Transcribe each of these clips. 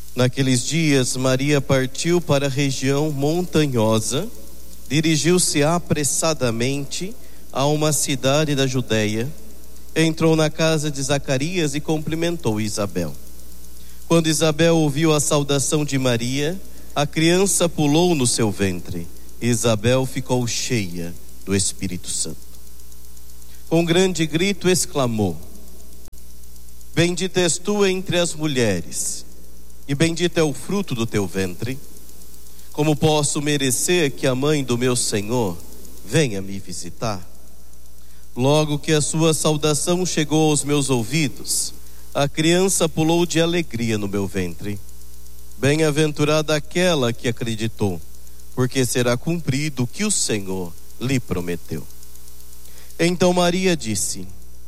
Naqueles dias, Maria partiu para a região montanhosa, dirigiu-se apressadamente a uma cidade da Judeia, entrou na casa de Zacarias e cumprimentou Isabel. Quando Isabel ouviu a saudação de Maria, a criança pulou no seu ventre. Isabel ficou cheia do Espírito Santo. Com grande grito exclamou: Bendita és tu entre as mulheres, e bendito é o fruto do teu ventre. Como posso merecer que a mãe do meu Senhor venha me visitar? Logo que a sua saudação chegou aos meus ouvidos, a criança pulou de alegria no meu ventre. Bem-aventurada aquela que acreditou, porque será cumprido o que o Senhor lhe prometeu. Então Maria disse: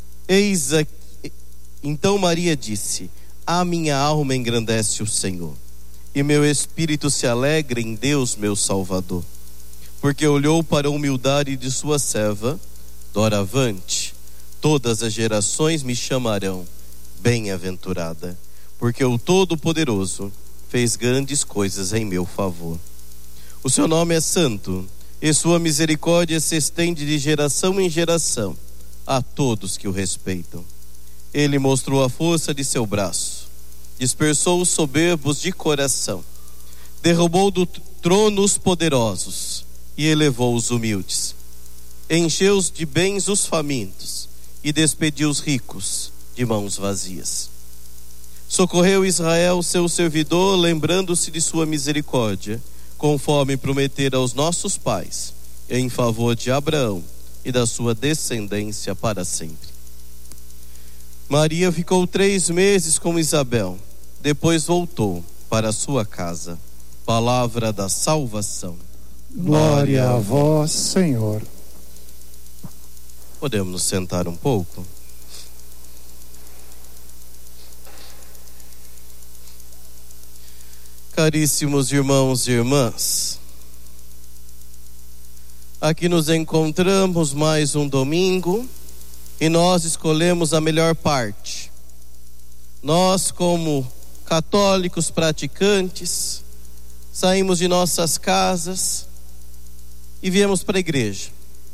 A minha alma engrandece o Senhor, e meu espírito se alegra em Deus meu Salvador, porque olhou para a humildade de sua serva. Doravante, todas as gerações me chamarão bem-aventurada, porque o Todo-Poderoso fez grandes coisas em meu favor. O seu nome é santo, e sua misericórdia se estende de geração em geração a todos que o respeitam. Ele mostrou a força de seu braço, dispersou os soberbos de coração, derrubou do trono os poderosos e elevou os humildes. Encheu de bens os famintos e despediu os ricos de mãos vazias. Socorreu Israel, seu servidor, lembrando-se de sua misericórdia, conforme prometera aos nossos pais, em favor de Abraão e da sua descendência para sempre. Maria ficou 3 meses com Isabel, depois voltou para a sua casa. Palavra da salvação. Glória a vós, Senhor. Podemos nos sentar um pouco? Caríssimos irmãos e irmãs, aqui nos encontramos mais um domingo e nós escolhemos a melhor parte. Nós, como católicos praticantes, saímos de nossas casas e viemos para a igreja.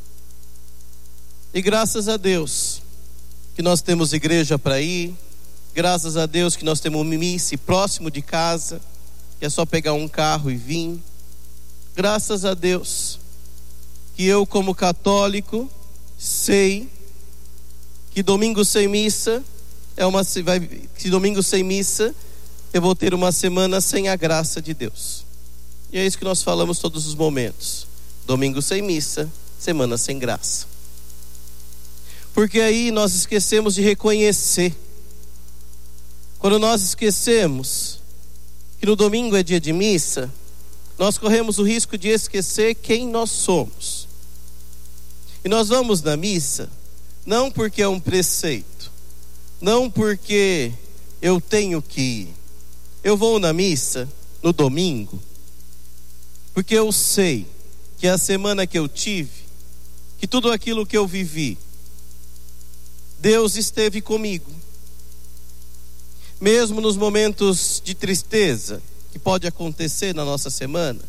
E graças a Deus que nós temos igreja para ir, graças a Deus que nós temos missa próximo de casa, que é só pegar um carro e vir. Graças a Deus que eu, como católico, sei que domingo sem missa domingo sem missa eu vou ter uma semana sem a graça de Deus. E é isso que nós falamos todos os momentos: domingo sem missa, semana sem graça. Porque aí nós esquecemos de reconhecer. Quando nós esquecemos que no domingo é dia de missa, nós corremos o risco de esquecer quem nós somos. E nós vamos na missa não porque é um preceito, não porque eu tenho que ir. Eu vou na missa no domingo porque eu sei que a semana que eu tive, que tudo aquilo que eu vivi, Deus esteve comigo. Mesmo nos momentos de tristeza que pode acontecer na nossa semana,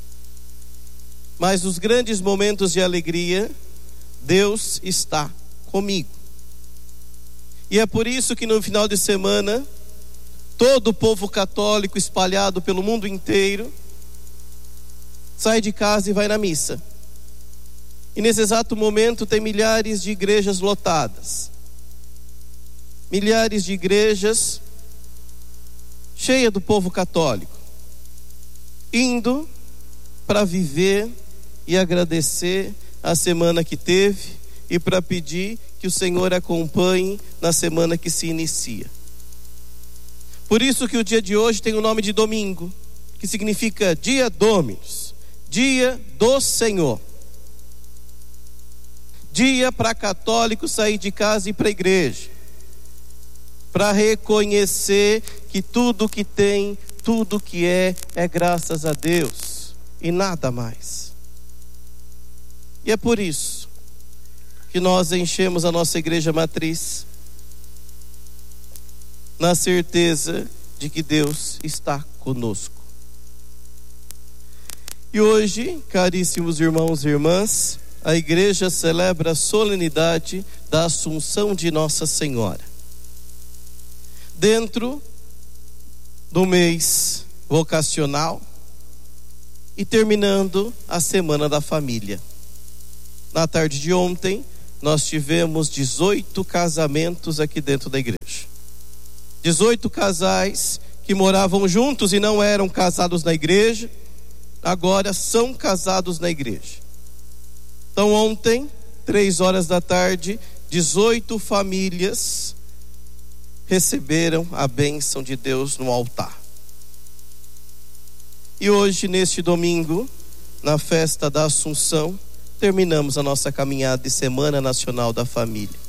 mas nos grandes momentos de alegria, Deus está comigo. E é por isso que no final de semana, todo o povo católico espalhado pelo mundo inteiro sai de casa e vai na missa. E nesse exato momento tem milhares de igrejas lotadas, milhares de igrejas cheias do povo católico, indo para viver e agradecer a semana que teve e para pedir que o Senhor acompanhe na semana que se inicia. Por isso que o dia de hoje tem o nome de domingo, que significa Dia Dominus, dia do Senhor. Dia para católico sair de casa e ir para a igreja, para reconhecer que tudo que tem, tudo que é graças a Deus e nada mais. E é por isso que nós enchemos a nossa igreja matriz na certeza de que Deus está conosco. E hoje, caríssimos irmãos e irmãs, a igreja celebra a solenidade da Assunção de Nossa Senhora. Dentro do mês vocacional e terminando a Semana da Família. Na tarde de ontem, nós tivemos 18 casamentos aqui dentro da igreja. 18 casais que moravam juntos e não eram casados na igreja, agora são casados na igreja. Então ontem, 3 horas da tarde, 18 famílias receberam a bênção de Deus no altar. E hoje, neste domingo, na festa da Assunção, terminamos a nossa caminhada de Semana Nacional da Família.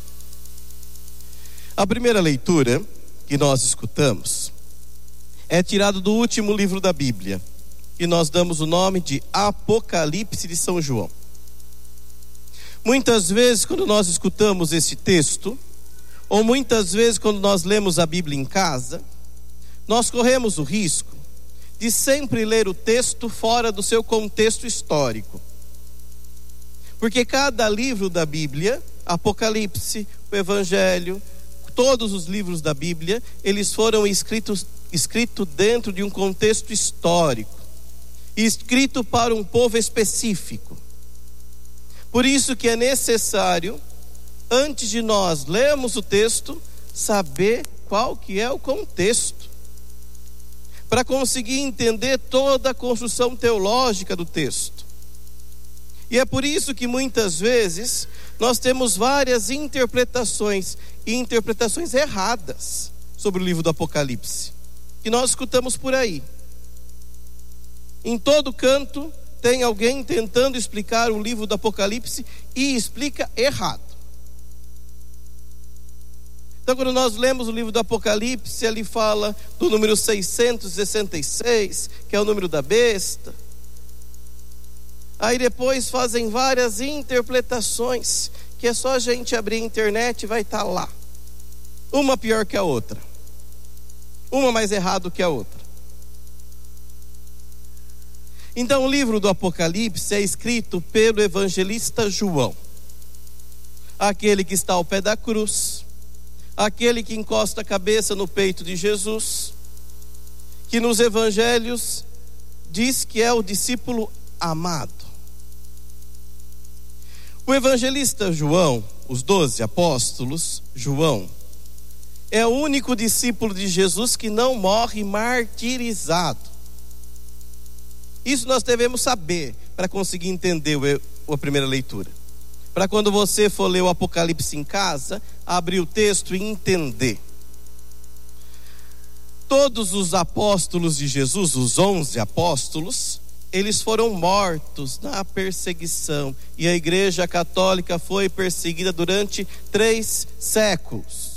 A primeira leitura que nós escutamos é tirada do último livro da Bíblia, e nós damos o nome de Apocalipse de São João. Muitas vezes, quando nós escutamos esse texto, ou muitas vezes quando nós lemos a Bíblia em casa, nós corremos o risco de sempre ler o texto fora do seu contexto histórico. Porque cada livro da Bíblia, Apocalipse, o Evangelho, todos os livros da Bíblia, eles foram escritos dentro de um contexto histórico, escrito para um povo específico. Por isso que é necessário, antes de nós lermos o texto, saber qual que é o contexto, para conseguir entender toda a construção teológica do texto. E é por isso que muitas vezes nós temos várias interpretações, e interpretações erradas sobre o livro do Apocalipse, que nós escutamos por aí. Em todo canto tem alguém tentando explicar o livro do Apocalipse e explica errado. Então, quando nós lemos o livro do Apocalipse, ele fala do número 666, que é o número da besta. Aí depois fazem várias interpretações, que é só a gente abrir a internet e vai estar lá. Uma pior que a outra. Uma mais errado que a outra. Então o livro do Apocalipse é escrito pelo evangelista João. Aquele que está ao pé da cruz. Aquele que encosta a cabeça no peito de Jesus. Que nos evangelhos diz que é o discípulo amado. O evangelista João, os 12 apóstolos, João, é o único discípulo de Jesus que não morre martirizado. Isso nós devemos saber para conseguir entender a primeira leitura. Para quando você for ler o Apocalipse em casa, abrir o texto e entender. Todos os apóstolos de Jesus, os 11 apóstolos, eles foram mortos na perseguição. E a Igreja Católica foi perseguida durante 3 séculos.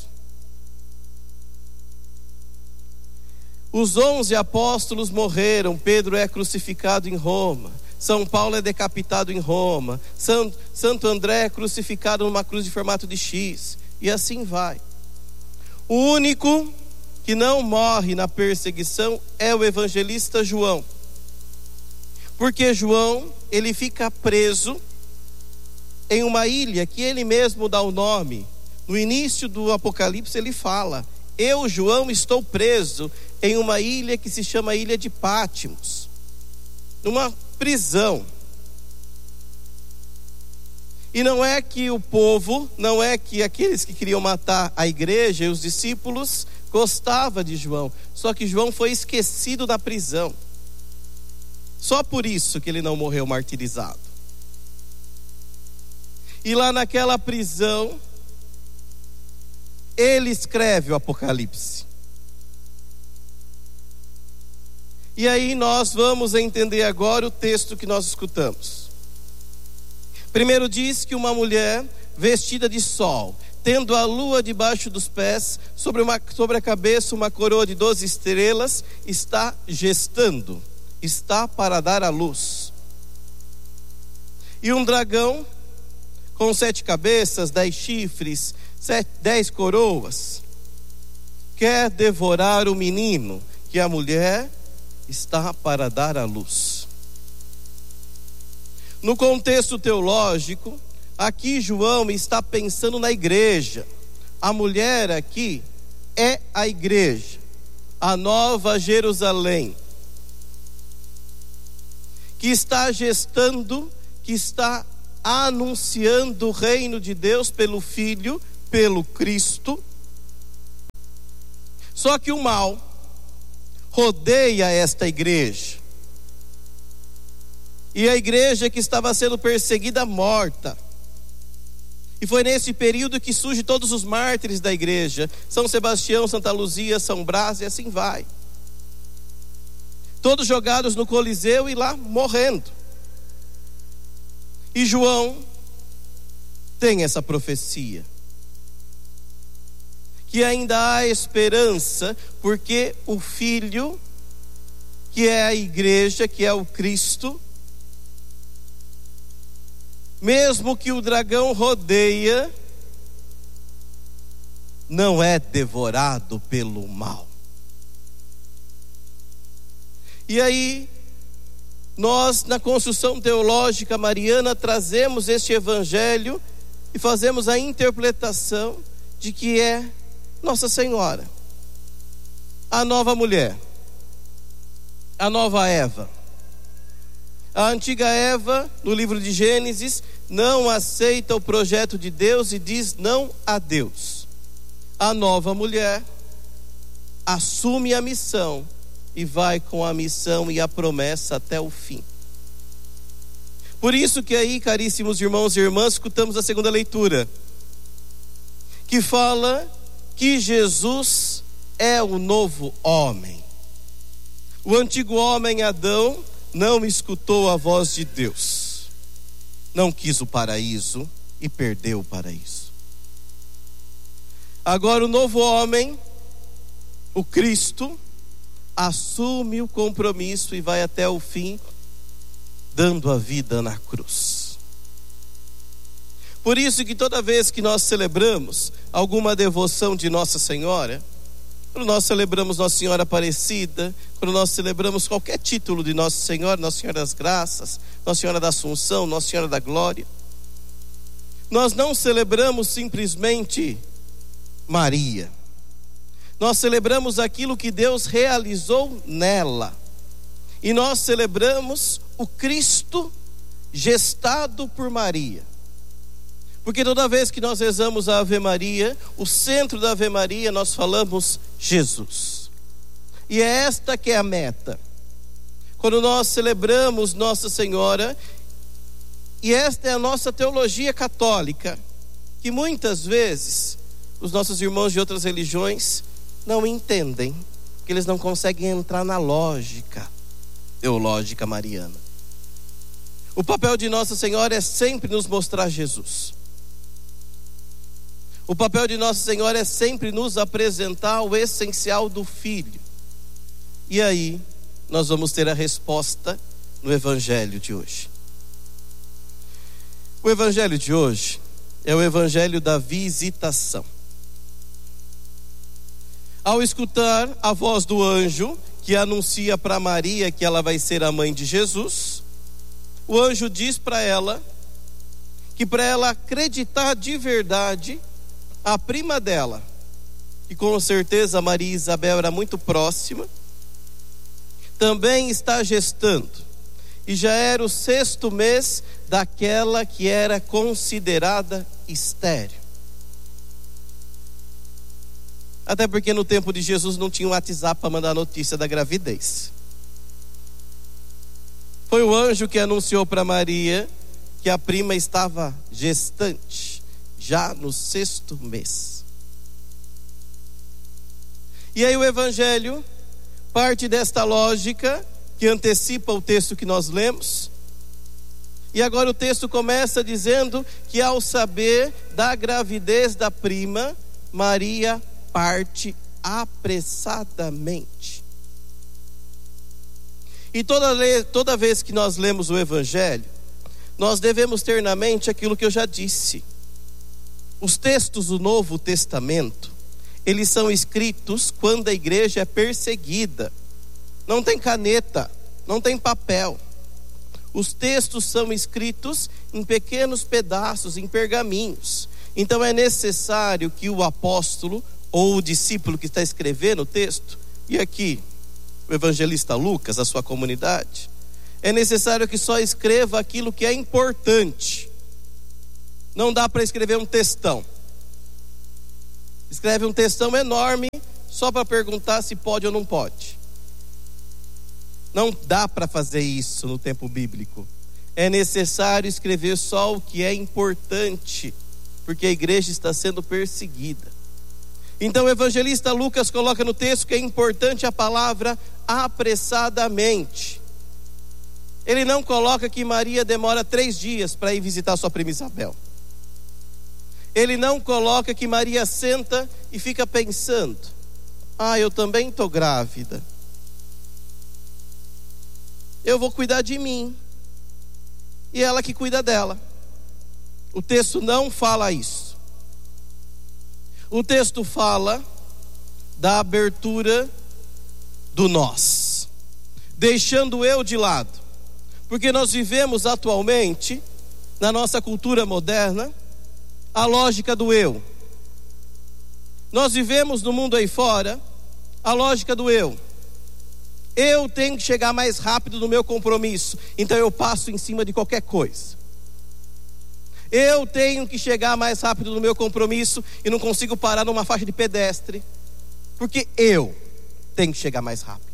Os 11 apóstolos morreram. Pedro é crucificado em Roma. São Paulo é decapitado em Roma. Santo André é crucificado numa cruz de formato de X. E assim vai. O único que não morre na perseguição é o evangelista João. Porque João, ele fica preso em uma ilha que ele mesmo dá o nome. No início do Apocalipse ele fala: eu, João, estou preso em uma ilha que se chama Ilha de Patmos, numa prisão. E não é que o povo, não é que aqueles que queriam matar a igreja e os discípulos gostavam de João, só que João foi esquecido da prisão. Só por isso que ele não morreu martirizado. E lá naquela prisão, ele escreve o Apocalipse. E aí nós vamos entender agora o texto que nós escutamos. Primeiro diz que uma mulher vestida de sol, tendo a lua debaixo dos pés, sobre a cabeça uma coroa de 12 estrelas, está gestando, está para dar à luz. E um dragão com 7 cabeças, 10 chifres, 10 coroas, quer devorar o menino que a mulher está para dar à luz. No contexto teológico, aqui João está pensando na igreja. A mulher aqui é a igreja, a Nova Jerusalém, que está gestando, que está anunciando o reino de Deus pelo Filho, pelo Cristo. Só que o mal rodeia esta igreja. E a igreja que estava sendo perseguida, morta. E foi nesse período que surgem todos os mártires da igreja. São Sebastião, Santa Luzia, São Brás e assim vai. Todos jogados no Coliseu e lá morrendo. E João tem essa profecia. Que ainda há esperança, porque o Filho, que é a igreja, que é o Cristo, mesmo que o dragão rodeia, não é devorado pelo mal. E aí, nós na construção teológica mariana trazemos este evangelho e fazemos a interpretação de que é Nossa Senhora, a nova mulher, a nova Eva. A antiga Eva, no livro de Gênesis, não aceita o projeto de Deus e diz não a Deus. A nova mulher assume a missão e vai com a missão e a promessa até o fim. Por isso que aí, caríssimos irmãos e irmãs, escutamos a segunda leitura, que fala que Jesus é o novo homem. O antigo homem Adão não escutou a voz de Deus, não quis o paraíso e perdeu o paraíso. Agora o novo homem, o Cristo, assume o compromisso e vai até o fim, dando a vida na cruz. Por isso que toda vez que nós celebramos alguma devoção de Nossa Senhora, quando nós celebramos Nossa Senhora Aparecida, quando nós celebramos qualquer título de Nossa Senhora, Nossa Senhora das Graças, Nossa Senhora da Assunção, Nossa Senhora da Glória, nós não celebramos simplesmente Maria. Nós celebramos aquilo que Deus realizou nela. E nós celebramos o Cristo gestado por Maria. Porque toda vez que nós rezamos a Ave Maria, o centro da Ave Maria nós falamos Jesus. E é esta que é a meta. Quando nós celebramos Nossa Senhora, e esta é a nossa teologia católica, que muitas vezes os nossos irmãos de outras religiões não entendem, porque eles não conseguem entrar na lógica teológica mariana. O papel de Nossa Senhora é sempre nos mostrar Jesus. O papel de Nossa Senhora é sempre nos apresentar o essencial do Filho. E aí nós vamos ter a resposta no Evangelho de hoje. O Evangelho de hoje é o Evangelho da visitação. Ao escutar a voz do anjo que anuncia para Maria que ela vai ser a mãe de Jesus, o anjo diz para ela que para ela acreditar de verdade, a prima dela, que com certeza Maria Isabel era muito próxima, também está gestando, e já era o 6º mês daquela que era considerada estéril. Até porque no tempo de Jesus não tinha um WhatsApp para mandar notícia da gravidez. Foi o anjo que anunciou para Maria que a prima estava gestante, já no 6º mês. E aí o Evangelho parte desta lógica que antecipa o texto que nós lemos. E agora o texto começa dizendo que ao saber da gravidez da prima, Maria apressadamente. E toda vez que nós lemos o Evangelho, nós devemos ter na mente aquilo que eu já disse. Os textos do Novo Testamento, eles são escritos quando a igreja é perseguida. Não tem caneta, não tem papel. Os textos são escritos em pequenos pedaços, em pergaminhos. Então é necessário que o apóstolo ou o discípulo que está escrevendo o texto, e aqui o evangelista Lucas, a sua comunidade, é necessário que só escreva aquilo que é importante. Não dá para escrever um textão. Escreve um textão enorme só para perguntar se pode ou não pode. Não dá para fazer isso no tempo bíblico. É necessário escrever só o que é importante, porque a igreja está sendo perseguida. Então o evangelista Lucas coloca no texto que é importante a palavra apressadamente. Ele não coloca que Maria demora 3 dias para ir visitar sua prima Isabel. Ele não coloca que Maria senta e fica pensando: eu também estou grávida, eu vou cuidar de mim, e ela que cuida dela. O texto não fala isso. O texto fala da abertura do nós, deixando o eu de lado, porque nós vivemos atualmente, na nossa cultura moderna, a lógica do eu. Nós vivemos no mundo aí fora a lógica do eu. Eu tenho que chegar mais rápido no meu compromisso, então eu passo em cima de qualquer coisa. Eu tenho que chegar mais rápido no meu compromisso e não consigo parar numa faixa de pedestre, porque eu tenho que chegar mais rápido.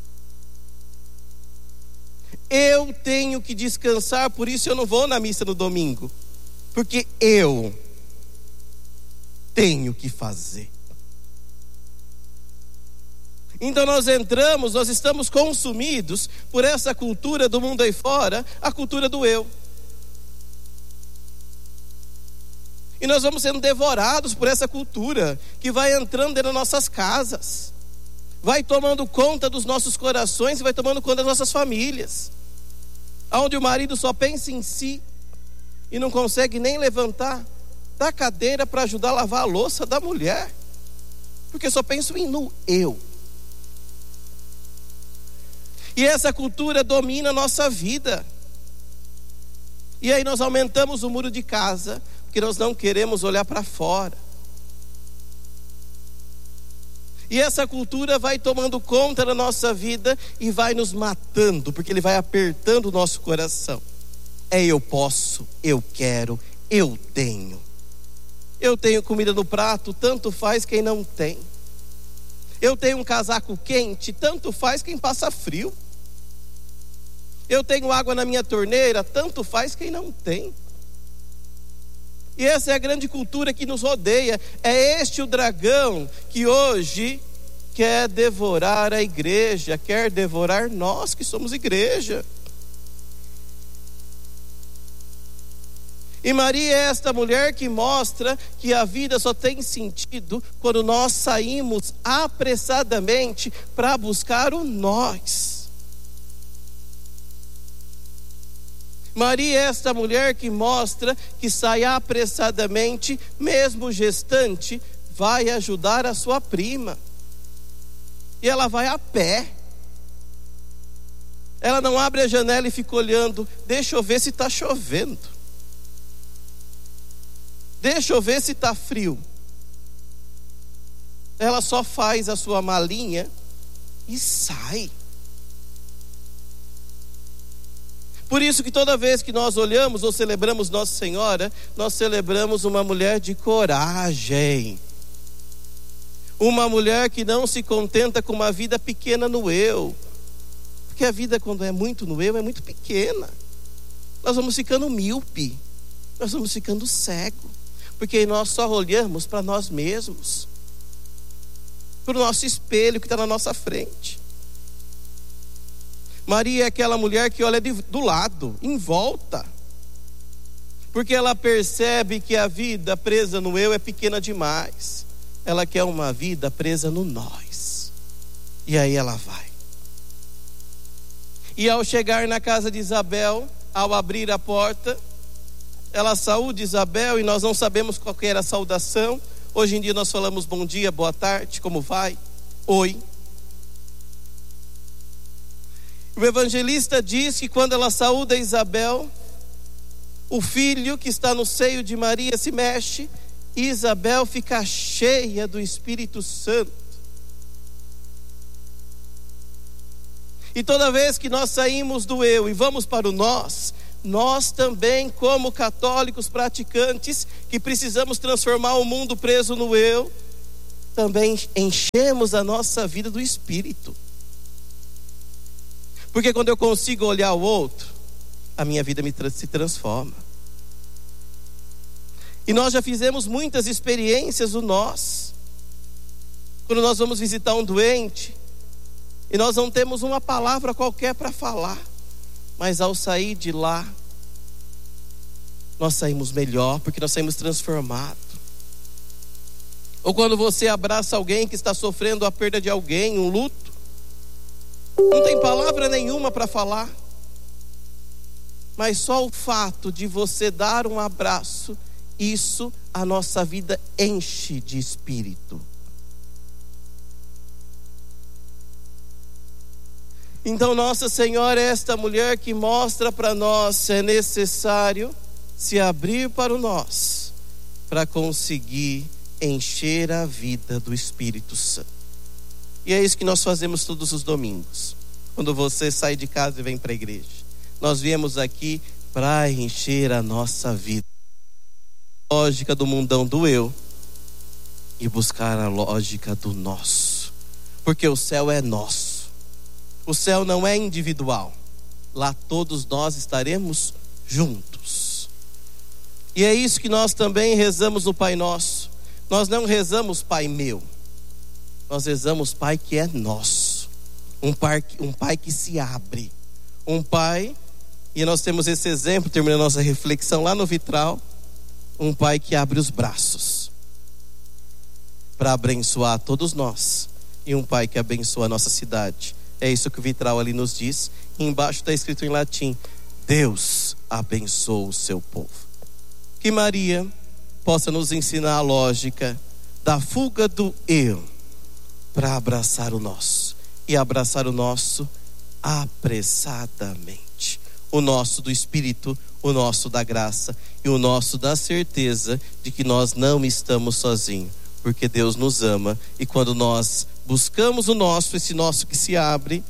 Eu tenho que descansar, por isso eu não vou na missa no domingo, porque eu tenho que fazer. Então nós estamos consumidos por essa cultura do mundo aí fora, a cultura do eu. E nós vamos sendo devorados por essa cultura que vai entrando dentro das nossas casas, vai tomando conta dos nossos corações e vai tomando conta das nossas famílias, onde o marido só pensa em si e não consegue nem levantar da cadeira para ajudar a lavar a louça da mulher, porque só pensa no eu. E essa cultura domina a nossa vida. E aí nós aumentamos o muro de casa, porque nós não queremos olhar para fora. E essa cultura vai tomando conta da nossa vida e vai nos matando, porque ele vai apertando o nosso coração. Eu posso, eu quero, eu tenho. Eu tenho comida no prato, tanto faz quem não tem. Eu tenho um casaco quente, tanto faz quem passa frio. Eu tenho água na minha torneira, tanto faz quem não tem. E essa é a grande cultura que nos rodeia. É este o dragão que hoje quer devorar a igreja, quer devorar nós que somos igreja. E Maria é esta mulher que mostra que a vida só tem sentido quando nós saímos apressadamente para buscar o nós. Maria é esta mulher que mostra que sai apressadamente, mesmo gestante, vai ajudar a sua prima. E ela vai a pé. Ela não abre a janela e fica olhando, deixa eu ver se está chovendo. Deixa eu ver se está frio. Ela só faz a sua malinha e sai. Por isso que toda vez que nós olhamos ou celebramos Nossa Senhora, nós celebramos uma mulher de coragem. Uma mulher que não se contenta com uma vida pequena no eu. Porque a vida, quando é muito no eu, é muito pequena. Nós vamos ficando míope. Nós vamos ficando cego. Porque nós só olhamos para nós mesmos, para o nosso espelho que está na nossa frente. Maria é aquela mulher que olha do lado, em volta, porque ela percebe que a vida presa no eu é pequena demais. Ela quer uma vida presa no nós. E aí ela vai. E ao chegar na casa de Isabel, ao abrir a porta, ela saúda Isabel, e nós não sabemos qual que era a saudação. Hoje em dia nós falamos bom dia, boa tarde, como vai? Oi. O evangelista diz que quando ela saúda Isabel, o filho que está no seio de Maria se mexe e Isabel fica cheia do Espírito Santo. E toda vez que nós saímos do eu e vamos para o nós também, como católicos praticantes, que precisamos transformar o mundo preso no eu, também enchemos a nossa vida do Espírito. Porque quando eu consigo olhar o outro, a minha vida se transforma. E nós já fizemos muitas experiências do nós. Quando nós vamos visitar um doente, e nós não temos uma palavra qualquer para falar, mas ao sair de lá, nós saímos melhor, porque nós saímos transformados. Ou quando você abraça alguém que está sofrendo a perda de alguém, um luto, não tem palavra nenhuma para falar, mas só o fato de você dar um abraço, isso a nossa vida enche de espírito. Então Nossa Senhora é esta mulher que mostra para nós se é necessário se abrir para o nós, para conseguir encher a vida do Espírito Santo. E é isso que nós fazemos todos os domingos. Quando você sai de casa e vem para a igreja, nós viemos aqui para encher a nossa vida. Lógica do mundão do eu e buscar a lógica do nosso. Porque o céu é nosso. O céu não é individual. Lá todos nós estaremos juntos. E é isso que nós também rezamos no Pai Nosso. Nós não rezamos Pai meu. Nós rezamos Pai que é nosso. Um pai que se abre. Um Pai, e nós temos esse exemplo, terminando a nossa reflexão lá no vitral. Um Pai que abre os braços para abençoar todos nós. E um Pai que abençoa a nossa cidade. É isso que o vitral ali nos diz. E embaixo está escrito em latim: Deus abençoa o seu povo. Que Maria possa nos ensinar a lógica da fuga do eu para abraçar o nosso. E abraçar o nosso apressadamente. O nosso do Espírito, o nosso da graça e o nosso da certeza de que nós não estamos sozinhos, porque Deus nos ama. E quando nós buscamos o nosso, esse nosso que se abre,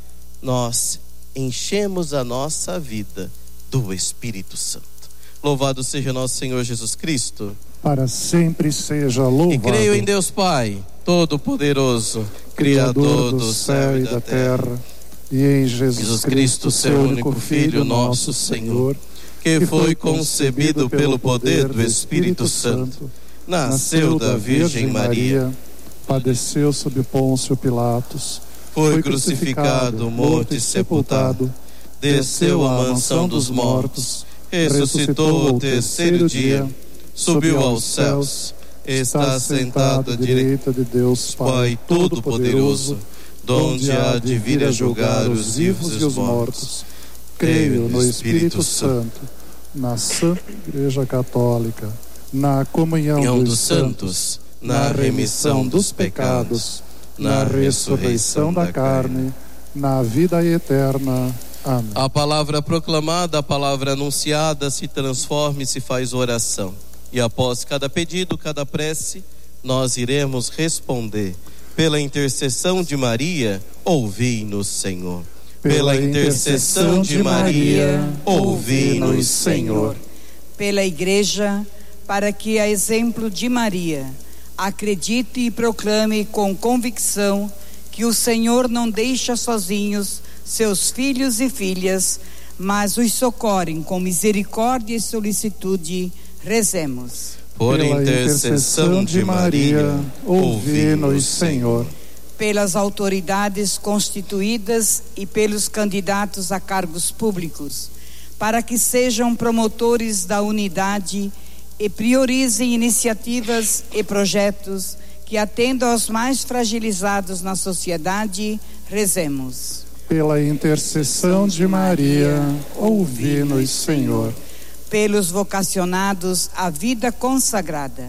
nós enchemos a nossa vida do Espírito Santo. Louvado seja nosso Senhor Jesus Cristo. Para sempre seja louvado. E creio em Deus Pai Todo-Poderoso, Criador do céu e da terra, e em Jesus Cristo, seu único Filho, nosso Senhor, que foi concebido pelo poder do Espírito Santo, nasceu da Virgem Maria, padeceu sob Pôncio Pilatos, foi crucificado, morto e sepultado, desceu à mansão dos mortos, ressuscitou ao terceiro dia, subiu aos céus, está sentado à direita de Deus Pai Todo-Poderoso, donde há de vir a julgar os vivos e os mortos. Creio no Espírito Santo, na Santa Igreja Católica, na comunhão dos santos, na remissão dos pecados, na ressurreição da carne, na vida eterna. Amém. A palavra proclamada, a palavra anunciada se transforma e se faz oração. E após cada pedido, cada prece, nós iremos responder. Pela intercessão de Maria, ouvi-nos, Senhor. Pela intercessão de Maria, ouvi-nos, Senhor. Pela Igreja, para que, a exemplo de Maria, acredite e proclame com convicção que o Senhor não deixa sozinhos seus filhos e filhas, mas os socorrem com misericórdia e solicitude. Rezemos. Por intercessão de Maria, ouvi-nos, Senhor. Pelas autoridades constituídas e pelos candidatos a cargos públicos, para que sejam promotores da unidade e priorizem iniciativas e projetos que atendam aos mais fragilizados na sociedade. Rezemos. Pela intercessão de Maria, ouvi-nos, Senhor. Pelos vocacionados à vida consagrada,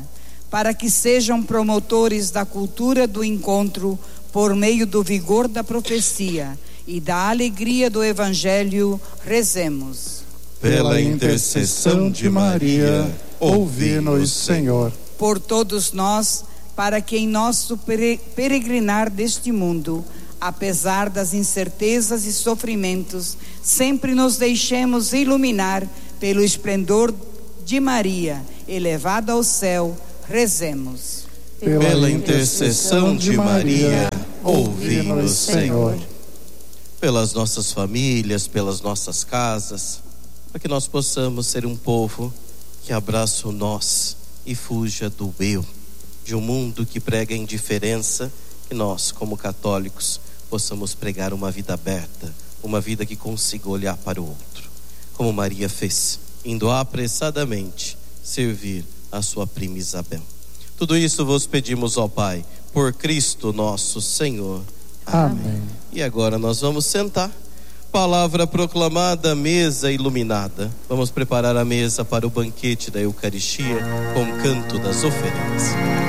para que sejam promotores da cultura do encontro por meio do vigor da profecia e da alegria do Evangelho. Rezemos. Pela intercessão de Maria, ouvi-nos, Senhor. Por todos nós, para que em nosso peregrinar deste mundo, apesar das incertezas e sofrimentos, sempre nos deixemos iluminar pelo esplendor de Maria, elevada ao céu. Rezemos. Pela intercessão de Maria, ouvi-nos, Senhor. Pelas nossas famílias, pelas nossas casas, para que nós possamos ser um povo que abraça o nós e fuja do eu, de um mundo que prega a indiferença, que nós, como católicos, possamos pregar uma vida aberta, uma vida que consiga olhar para o outro, como Maria fez, indo apressadamente servir a sua prima Isabel. Tudo isso vos pedimos, ó Pai, por Cristo nosso Senhor. Amém. E agora nós vamos sentar. Palavra proclamada, mesa iluminada. Vamos preparar a mesa para o banquete da Eucaristia com o canto das oferendas.